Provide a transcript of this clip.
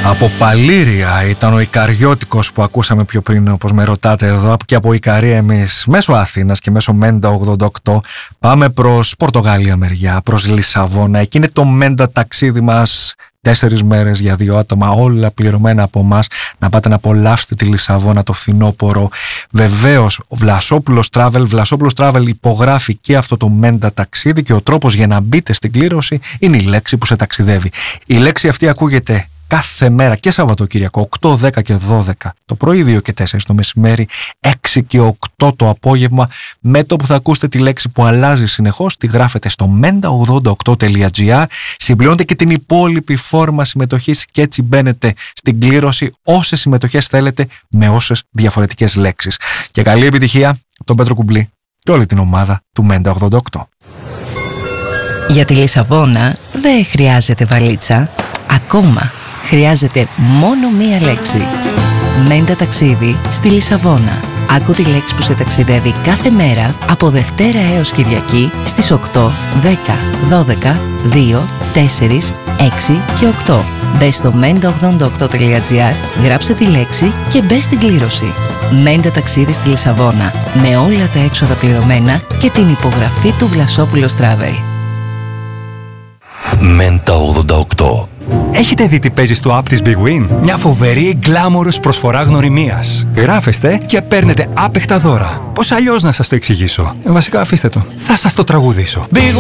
Από Παλήρια ήταν ο Ικαριώτικος που ακούσαμε πιο πριν, όπως με ρωτάτε εδώ. Και από Ικαρία εμείς μέσω Αθήνας και μέσω Μέντα 88 πάμε προς Πορτογάλια μεριά, προς Λισαβόνα. Εκεί είναι το Μέντα ταξίδι μας. 4 μέρες για 2 άτομα, όλα πληρωμένα από εμάς, να πάτε να απολαύσετε τη Λισαβόνα το φθινόπωρο. Βεβαίως, ο Βλασόπουλος Travel υπογράφει και αυτό το Μέντα ταξίδι και ο τρόπος για να μπείτε στην κλήρωση είναι η λέξη που σε ταξιδεύει. Η λέξη αυτή ακούγεται κάθε μέρα και Σαββατοκύριακο 8, 10 και 12 το πρωί, 2 και 4 το μεσημέρι, 6 και 8 το απόγευμα. Με το που θα ακούσετε τη λέξη που αλλάζει συνεχώς, τη γράφετε στο menda88.gr, συμπληρώνετε και την υπόλοιπη φόρμα συμμετοχής και έτσι μπαίνετε στην κλήρωση όσες συμμετοχές θέλετε με όσες διαφορετικές λέξεις. Και καλή επιτυχία τον Πέτρο Κουμπλή και όλη την ομάδα του Μέντα 88. Για τη Λισαβόνα δεν χρειάζεται βαλίτσα. Ακόμα χρειάζεται μόνο μία λέξη. Μέντα ταξίδι στη Λισαβόνα. Άκου τη λέξη που σε ταξιδεύει κάθε μέρα από Δευτέρα έως Κυριακή στις 8, 10, 12, 2, 4, 6 και 8. Μπες στο menda88.gr, γράψε τη λέξη και μπες στην κλήρωση. Μέντα ταξίδι στη Λισαβόνα, με όλα τα έξοδα πληρωμένα και την υπογραφή του Βλασόπουλος Travel. Μέντα 88. Έχετε δει τι παίζει στο app της Big Win? Μια φοβερή γκλάμορος προσφορά γνωριμίας. Γράφεστε και παίρνετε άπεχτα δώρα. Πώς αλλιώς να σας το εξηγήσω? Βασικά αφήστε το. Θα σας το τραγουδήσω.